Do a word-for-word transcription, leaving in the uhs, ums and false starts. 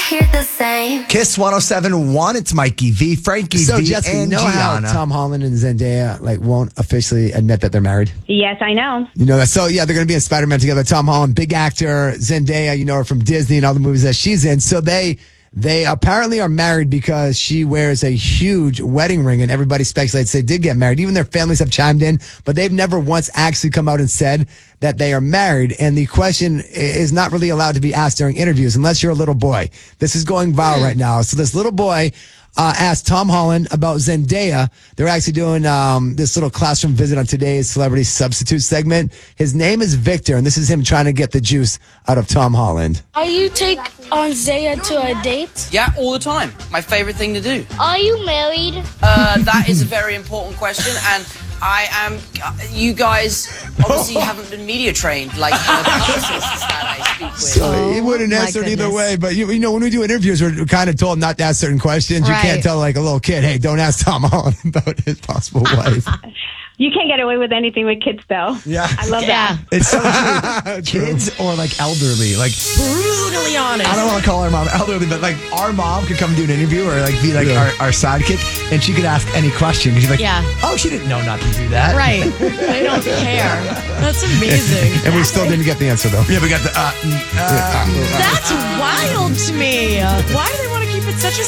hear the same. Kiss one oh seven point one, it's Mikey V, Frankie So, V, Jessica, you and know Gianna. how Tom Holland and Zendaya like won't officially admit that they're married? Yes, I know. You know that. So, yeah, they're going to be in Spider-Man together. Tom Holland, big actor. Zendaya, you know her from Disney and all the movies that she's in. So they they apparently are married because she wears a huge wedding ring, and everybody speculates they did get married. Even their families have chimed in, but they've never once actually come out and said that they are married. And the question is not really allowed to be asked during interviews unless you're a little boy. This is going viral right now. So this little boy uh, asked Tom Holland about Zendaya. They're actually doing um, this little classroom visit on today's Celebrity Substitute segment. His name is Victor, and this is him trying to get the juice out of Tom Holland. Are you take on Zaya to a date? Yeah, all the time. My favorite thing to do. Are you married? Uh, that is a very important question, and I am. You guys obviously haven't been media trained like the publicists that I speak with. So he wouldn't my answer either goodness. way. But you, you know, when we do interviews, we're kind of told not to ask certain questions. You can't Right. tell like a little kid, "Hey, don't ask Tom Holland about his possible wife." You can't get away with anything with kids, though. Yeah. I love Yeah. that. It's so true. Kids or like elderly. Like, Brutally honest. I don't want to call our mom elderly, but like our mom could come do an interview or like be like Yeah. our, our sidekick, and she could ask any question. She's like, Yeah. oh, she didn't know not to do that. Right. They don't care. That's amazing. And we still didn't get the answer though. Yeah, we got the. Uh, mm, uh, That's wild to me. Why do they want to keep it such a